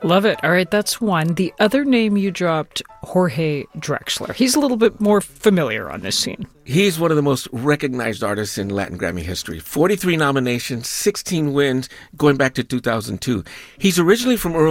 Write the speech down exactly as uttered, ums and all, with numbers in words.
Love it. All right, that's one. The other name you dropped, Jorge Drexler. He's a little bit more familiar on this scene. He's one of the most recognized artists in Latin Grammy history. forty-three nominations, sixteen wins, going back to two thousand two. He's originally from Uruguay.